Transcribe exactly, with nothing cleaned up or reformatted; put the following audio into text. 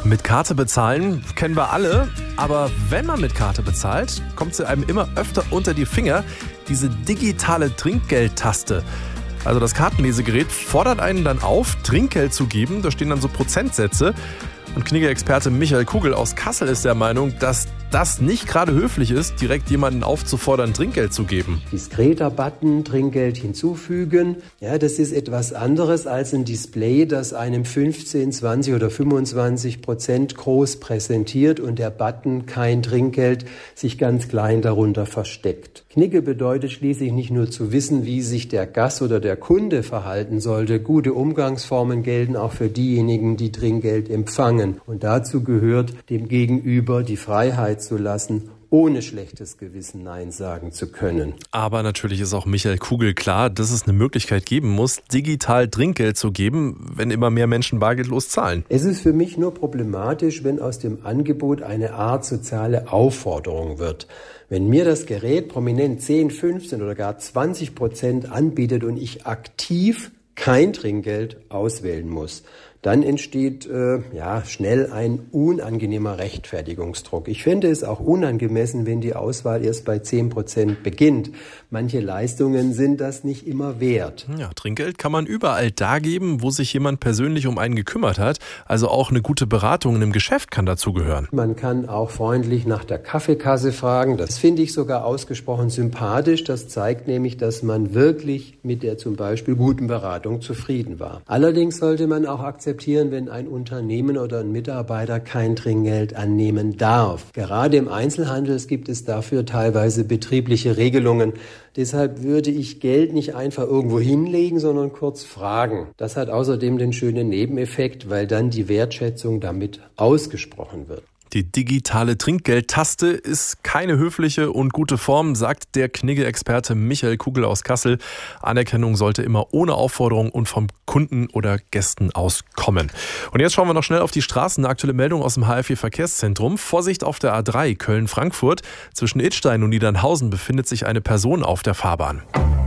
Mit Karte bezahlen kennen wir alle, aber wenn man mit Karte bezahlt, kommt sie einem immer öfter unter die Finger, diese digitale Trinkgeldtaste. Also das Kartenlesegerät fordert einen dann auf, Trinkgeld zu geben, da stehen dann so Prozentsätze. Und Knigge-Experte Michael Kugel aus Kassel ist der Meinung, dass das nicht gerade höflich ist, direkt jemanden aufzufordern, Trinkgeld zu geben. Diskreter Button, Trinkgeld hinzufügen, ja, das ist etwas anderes als ein Display, das einem fünfzehn, zwanzig oder fünfundzwanzig Prozent groß präsentiert und der Button kein Trinkgeld sich ganz klein darunter versteckt. Knigge bedeutet schließlich nicht nur zu wissen, wie sich der Gast oder der Kunde verhalten sollte. Gute Umgangsformen gelten auch für diejenigen, die Trinkgeld empfangen. Und dazu gehört dem Gegenüber die Freiheit zu lassen, ohne schlechtes Gewissen Nein sagen zu können. Aber natürlich ist auch Michael Kugel klar, dass es eine Möglichkeit geben muss, digital Trinkgeld zu geben, wenn immer mehr Menschen bargeldlos zahlen. Es ist für mich nur problematisch, wenn aus dem Angebot eine Art soziale Aufforderung wird. Wenn mir das Gerät prominent zehn, fünfzehn oder gar zwanzig Prozent anbietet und ich aktiv kein Trinkgeld auswählen muss, dann entsteht äh, ja schnell ein unangenehmer Rechtfertigungsdruck. Ich fände es auch unangemessen, wenn die Auswahl erst bei zehn Prozent beginnt. Manche Leistungen sind das nicht immer wert. Ja, Trinkgeld kann man überall da geben, wo sich jemand persönlich um einen gekümmert hat. Also auch eine gute Beratung in einem Geschäft kann dazugehören. Man kann auch freundlich nach der Kaffeekasse fragen. Das finde ich sogar ausgesprochen sympathisch. Das zeigt nämlich, dass man wirklich mit der zum Beispiel guten Beratung zufrieden war. Allerdings sollte man auch akzeptieren, wenn ein Unternehmen oder ein Mitarbeiter kein Trinkgeld annehmen darf. Gerade im Einzelhandel gibt es dafür teilweise betriebliche Regelungen. Deshalb würde ich Geld nicht einfach irgendwo hinlegen, sondern kurz fragen. Das hat außerdem den schönen Nebeneffekt, weil dann die Wertschätzung damit ausgesprochen wird. Die digitale Trinkgeldtaste ist keine höfliche und gute Form, sagt der Knigge-Experte Michael Kugel aus Kassel. Anerkennung sollte immer ohne Aufforderung und vom Kunden oder Gästen auskommen. Und jetzt schauen wir noch schnell auf die Straßen. Eine aktuelle Meldung aus dem H F I-Verkehrszentrum. Vorsicht auf der A drei Köln-Frankfurt. Zwischen Idstein und Niedernhausen befindet sich eine Person auf der Fahrbahn.